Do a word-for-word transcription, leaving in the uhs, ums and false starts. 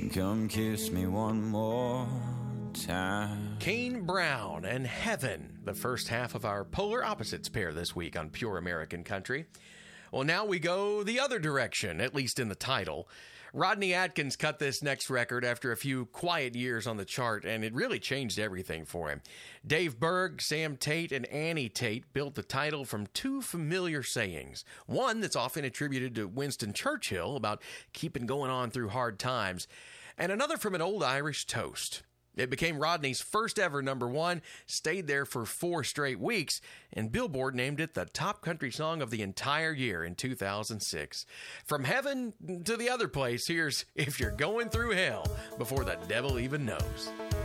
Come kiss me one more time. Kane Brown and Heaven, the first half of our Polar Opposites pair this week on Pure American Country. Well, now we go the other direction, at least in the title. Rodney Atkins cut this next record after a few quiet years on the chart, and it really changed everything for him. Dave Berg, Sam Tate, and Annie Tate built the title from two familiar sayings. One that's often attributed to Winston Churchill about keeping going on through hard times, and another from an old Irish toast. It became Rodney's first ever number one, stayed there for four straight weeks, and Billboard named it the top country song of the entire year in two thousand six. From heaven to the other place, here's If You're Going Through Hell Before the Devil Even Knows.